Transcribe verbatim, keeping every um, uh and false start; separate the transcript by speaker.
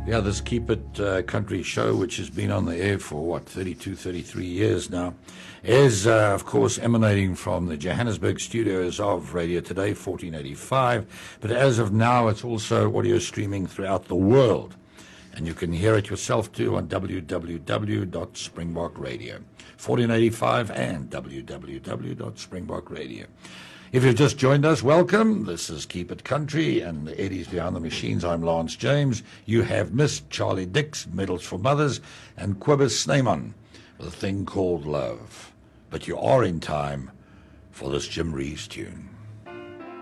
Speaker 1: Yeah, this Keep It uh, Country show, which has been on the air for, what, thirty-two, thirty-three years now, is, uh, of course, emanating from the Johannesburg studios of Radio Today, fourteen eighty-five. But as of now, it's also audio streaming throughout the world. And you can hear it yourself, too, on w w w dot springbok radio. fourteen eighty-five and w w w dot springbok radio. If you've just joined us, welcome. This is Keep It Country, and Eddie's behind the machines. I'm Lance James. You have missed Charlie Dix, Medals for Mothers, and Quibus Snyman with a thing called Love. But you are in time for this Jim Reeves tune.